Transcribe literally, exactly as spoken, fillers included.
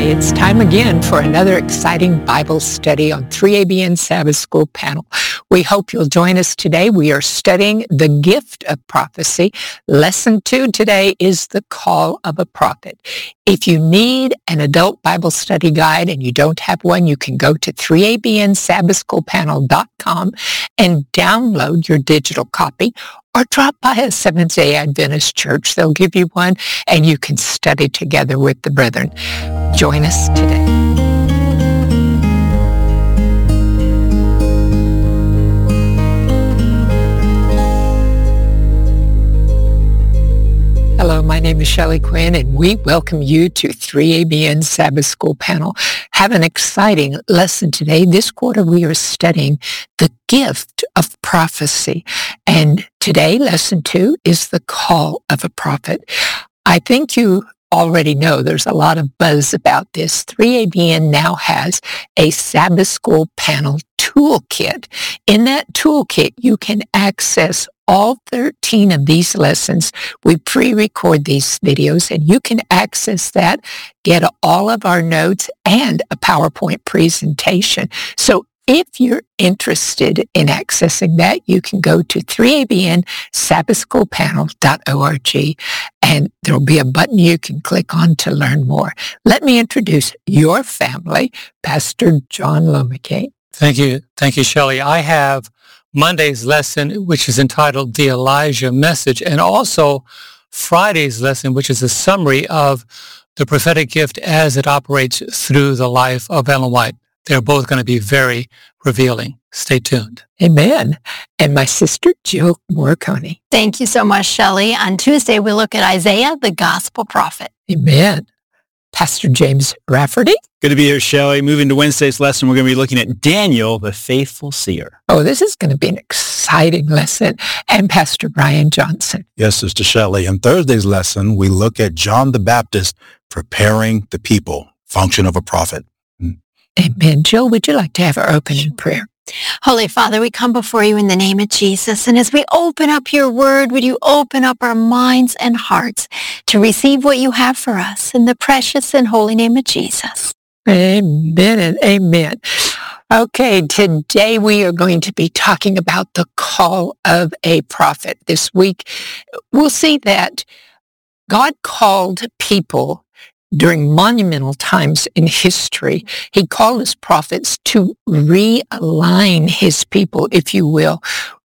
Hey, it's time again for another exciting Bible study on three A B N Sabbath School panel. We hope you'll join us today. We are studying the gift of prophecy. Lesson two today is the call of a prophet. If you need an adult Bible study guide and you don't have one, you can go to three A B N Sabbath School Panel dot com and download your digital copy, or drop by a Seventh-day Adventist church. They'll give you one, and you can study together with the brethren. Join us today. Hello, my name is Shelley Quinn, and we welcome you to three A B N Sabbath School Panel. Have an exciting lesson today. This quarter, we are studying the gift of prophecy. And today, lesson two is the call of a prophet. I think you already know there's a lot of buzz about this. three A B N now has a Sabbath School Panel toolkit. In that toolkit, you can access all thirteen of these lessons. We pre-record these videos, and you can access that, get all of our notes, and a PowerPoint presentation. So if you're interested in accessing that, you can go to three A B N Sabbath School Panel dot org, and there'll be a button you can click on to learn more. Let me introduce your family, Pastor John Lomacay. Thank you. Thank you, Shelley. I have Monday's lesson, which is entitled The Elijah Message, and also Friday's lesson, which is a summary of the prophetic gift as it operates through the life of Ellen White. They're both going to be very revealing. Stay tuned. Amen. And my sister, Jill Morricone. Thank you so much, Shelley. On Tuesday, we look at Isaiah, the gospel prophet. Amen. Pastor James Rafferty. Good to be here, Shelley. Moving to Wednesday's lesson, we're going to be looking at Daniel, the faithful seer. Oh, this is going to be an exciting lesson. And Pastor Brian Johnson. Yes, Sister Shelley. In Thursday's lesson, we look at John the Baptist preparing the people, function of a prophet. Amen. Jill, would you like to have our opening prayer? Holy Father, we come before you in the name of Jesus. And as we open up your word, would you open up our minds and hearts to receive what you have for us in the precious and holy name of Jesus. Amen and amen. Okay, today we are going to be talking about the call of a prophet. This week, we'll see that God called people during monumental times in history. He called his prophets to realign his people, if you will,